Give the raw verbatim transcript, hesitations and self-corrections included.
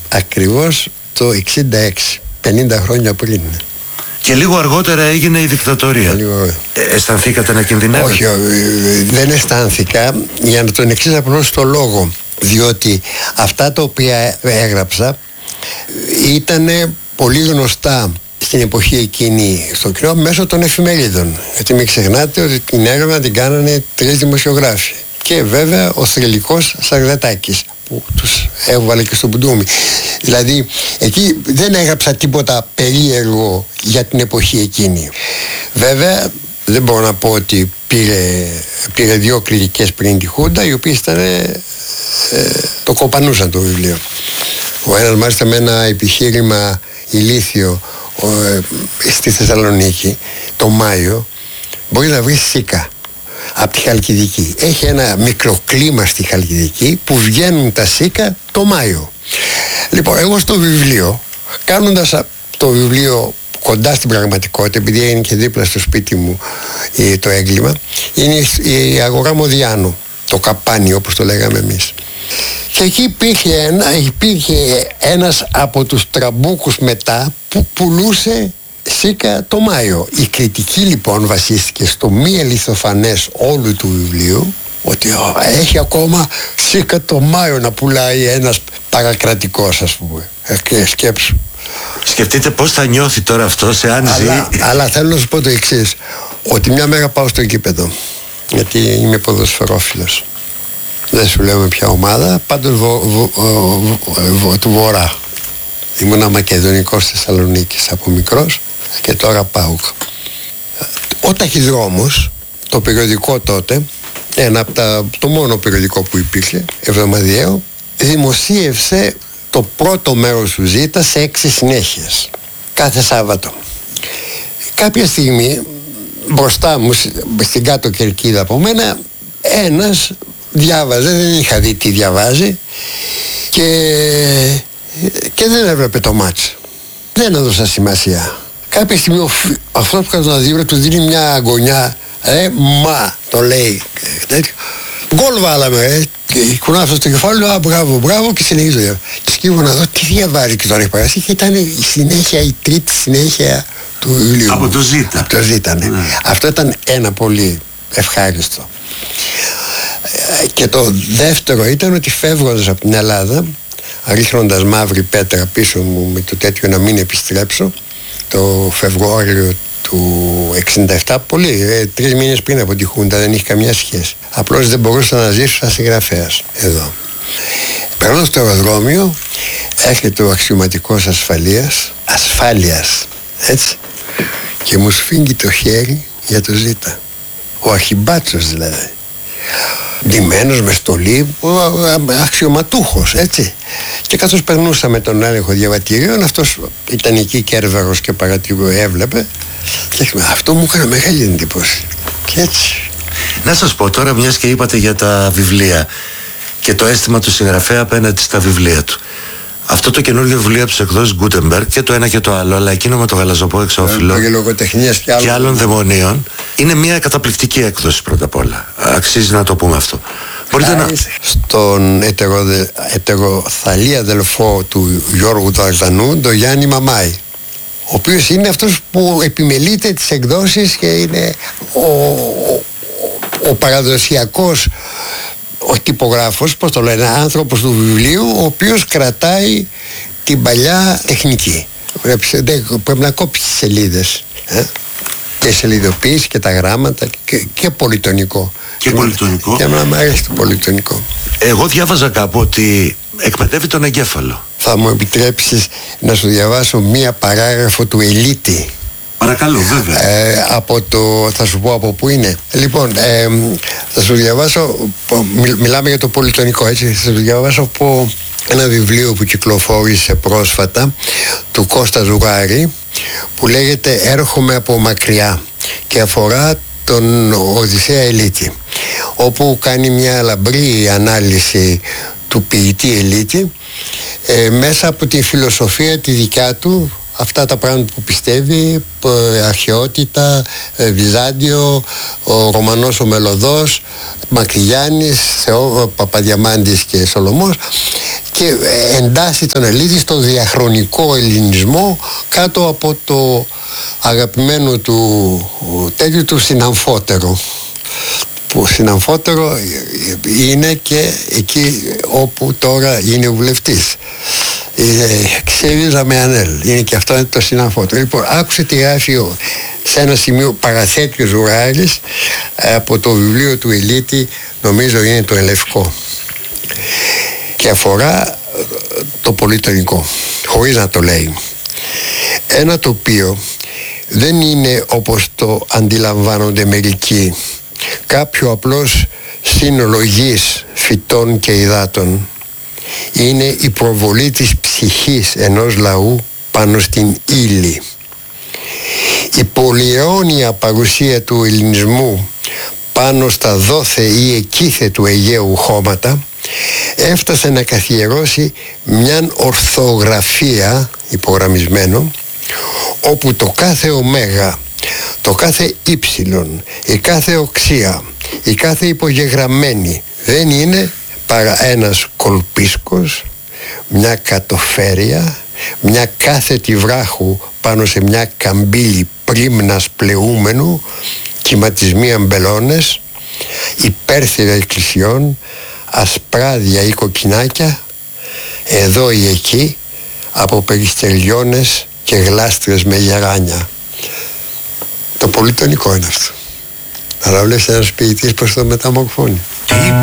ακριβώς το εξήντα έξι, πενήντα χρόνια πριν. Και λίγο αργότερα έγινε η δικτατορία. Λίγο... Ε, αισθανθήκατε να κινδυνεύετε? Όχι, δεν αισθάνθηκα, για να τον εξής απλώς το λόγο. Διότι αυτά τα οποία έγραψα ήταν πολύ γνωστά στην εποχή εκείνη στο κοινό μέσω των εφημερίδων. Γιατί μην ξεχνάτε ότι την έρευνα την κάνανε τρεις δημοσιογράφοι. Και βέβαια ο θρυλικός Σαρδατάκης που τους έβαλε και στο μπουντούμι. Δηλαδή εκεί δεν έγραψα τίποτα περίεργο για την εποχή εκείνη. Βέβαια δεν μπορώ να πω ότι πήρε, πήρε δύο κριτικές πριν τη Χούντα, οι οποίες ήταν, ε, το κοπανούσαν το βιβλίο. Ο ένας μάλιστα με ένα επιχείρημα ηλίθιο ο, ε, στη Θεσσαλονίκη το Μάιο μπορεί να βρει σίκα από τη Χαλκιδική. Έχει ένα μικροκλίμα στη Χαλκιδική που βγαίνουν τα σίκα το Μάιο. Λοιπόν, εγώ στο βιβλίο, κάνοντας το βιβλίο κοντά στην πραγματικότητα, επειδή είναι και δίπλα στο σπίτι μου το έγκλημα, είναι η αγορά Μοδιάνου, το καπάνι όπως το λέγαμε εμείς. Και εκεί υπήρχε, ένα, υπήρχε ένας από τους τραμπούκους μετά που πουλούσε σίκα το Μάιο. Η κριτική λοιπόν βασίστηκε στο μη αληθοφανές όλου του βιβλίου, ότι ο, έχει ακόμα σίκα το Μάιο να πουλάει ένας παρακρατικός, ας πούμε. Ε, σκέψου. Σκεφτείτε πώς θα νιώθει τώρα αυτός εάν ζει. Αλλά, αλλά θέλω να σου πω το εξής, ότι μια μέρα πάω στο γήπεδο, γιατί είμαι ποδοσφαιρόφιλος. Δεν σου λέω με ποια ομάδα, πάντως βο, βο, βο, βο, του Βορρά. Ήμουνα Μακεδονικός Θεσσαλονίκης από μικρός και τώρα πάω. Ο Ταχυδρόμος, το περιοδικό τότε, ένα από τα, το μόνο περιοδικό που υπήρχε, εβδομαδιαίο, δημοσίευσε το πρώτο μέρος του Ζήτα σε έξι συνέχειες, κάθε Σάββατο. Κάποια στιγμή, μπροστά μου, στην κάτω κερκίδα από μένα, ένας διάβαζε, δεν είχα δει τι διαβάζει και, και δεν έβλεπε το μάτς. Δεν έδωσα σημασία. Κάποια στιγμή αυτός που κατά δίπλα του δίνει μια αγωνιά, ε, μα, το λέει τέτοιο. Γκολ βάλαμε, ε. Κουνάω αυτό στο κεφάλι, α, μπράβο, μπράβο, και συνεχίζω. Και σκύβω να δω τι διαβάζει και τον έχει περάσει. Και ήταν η συνέχεια, η τρίτη συνέχεια του βιβλίου. Από το Ζήτα. Από το Ζήτα, ναι. Mm. Αυτό ήταν ένα πολύ ευχάριστο. Και το δεύτερο ήταν ότι φεύγοντας από την Ελλάδα, ρίχνοντας μαύρη πέτρα πίσω μου με το τέτοιο να μην επιστρέψω, το Φεβρουάριο του εξήντα επτά, πολύ, ε, τρεις μήνες πριν από τη Χούντα, δεν είχε καμιά σχέση. Απλώς δεν μπορούσα να ζήσω σαν συγγραφέας εδώ. Περνώ στο αεροδρόμιο, έρχεται ο αξιωματικός ασφαλείας, ασφάλειας, έτσι, και μου σφίγγει το χέρι για το Ζήτα. Ο αρχιμπάτσος δηλαδή. Ντυμένος με στολή, αξιωματούχος, έτσι. Και καθώς περνούσα με τον έλεγχο διαβατηρίων, αυτός ήταν εκεί κέρβερος και παρατηρού, έβλεπε. Και αυτό μου έκανε μεγάλη εντύπωση. Και έτσι. Να σας πω τώρα, μιας και είπατε για τα βιβλία και το αίσθημα του συγγραφέα απέναντι στα βιβλία του. Αυτό το καινούργιο βιβλίο από τους εκδόσεις Gutenberg, και το ένα και το άλλο, αλλά εκείνο με το γαλαζοπό εξώφυλλο και λογοτεχνίας και, και άλλων δαιμονίων, είναι μια καταπληκτική έκδοση πρώτα απ' όλα. Αξίζει να το πούμε αυτό. Μπορείτε να... Στον ετεροδε... ετεροθαλή αδελφό του Γιώργου Δαρδανού, τον Γιάννη Μαμάη, ο οποίος είναι αυτός που επιμελείται τις εκδόσεις και είναι ο, ο, ο παραδοσιακός, ο τυπογράφος, πώς το λένε, άνθρωπος του βιβλίου, ο οποίος κρατάει την παλιά τεχνική. Πρέπει, πρέπει να κόψει τις σελίδες, ε? και σελιδοποίηση και τα γράμματα και, και πολυτονικό. Και, και πολυτονικό. Και να μου αρέσει το πολυτονικό. Εγώ διάβαζα κάπου ότι εκπαιδεύει τον εγκέφαλο. Θα μου επιτρέψεις να σου διαβάσω μία παράγραφο του Ελίτη. Παρακαλώ, βέβαια. Ε, από το, θα σου πω από πού είναι. Λοιπόν, ε, θα σου διαβάσω, μι, μιλάμε για το πολυτονικό, έτσι. Θα σου διαβάσω από ένα βιβλίο που κυκλοφόρησε πρόσφατα του Κώστα Ζουγάρη, που λέγεται «Έρχομαι από μακριά» και αφορά τον Οδυσσέα Ελίτη, όπου κάνει μια λαμπρή ανάλυση του ποιητή Ελίτη ε, μέσα από τη φιλοσοφία τη δικιά του, αυτά τα πράγματα που πιστεύει, αρχαιότητα, Βυζάντιο, ο Ρωμανός ο Μελωδός, Μακρυγιάννης, Παπαδιαμάντης και Σολομός, και εντάσσει τον Ελίτη στο διαχρονικό ελληνισμό κάτω από το αγαπημένο του τέτοιο του συναμφότερο, που συναμφότερο είναι και εκεί όπου τώρα είναι βουλευτής. Ξερίζα με ανέλ, είναι και αυτό είναι το συναμφότερο. Λοιπόν, άκουσε τι γράφει σε ένα σημείο, παραθέτει ο Ζουράρης από το βιβλίο του Ελίτη, νομίζω είναι το Ελευκό, και αφορά το πολυτονικό, χωρίς να το λέει. Ένα τοπίο δεν είναι όπως το αντιλαμβάνονται μερικοί, κάποιο απλώς σύνολο γης, φυτών και υδάτων. Είναι η προβολή της ψυχής ενός λαού πάνω στην ύλη. Η πολυαιώνια παρουσία του ελληνισμού πάνω στα δόθε ή εκείθε του Αιγαίου χώματα έφτασε να καθιερώσει μιαν ορθογραφία, υπογραμμισμένο, όπου το κάθε ωμέγα, το κάθε ύψιλον, η κάθε οξία, η κάθε υπογεγραμμένη δεν είναι παρά ένας κολπίσκος, μια κατοφέρεια, μια κάθετη βράχου πάνω σε μια καμπύλη πρίμνας πλεούμενου, κυματισμοί αμπελώνες, υπέρθυρα εκκλησιών, ασπράδια ή κοκκινάκια, εδώ ή εκεί, από περιστελιώνες και γλάστρες με γεράνια. Το πολυτονικό είναι αυτό. Αλλά βλέπεις ένας ποιητής πως το μεταμορφώνει.